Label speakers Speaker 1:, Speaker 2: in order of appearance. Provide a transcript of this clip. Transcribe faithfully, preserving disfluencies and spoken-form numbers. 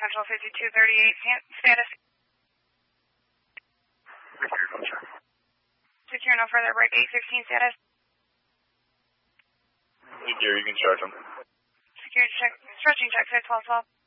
Speaker 1: Central fifty-two thirty-eight, status.
Speaker 2: Secure, no check.
Speaker 1: Secure, no further, break eight sixteen, status.
Speaker 2: Secure, you can charge them.
Speaker 1: Secure, check, stretching check, six twelve twelve.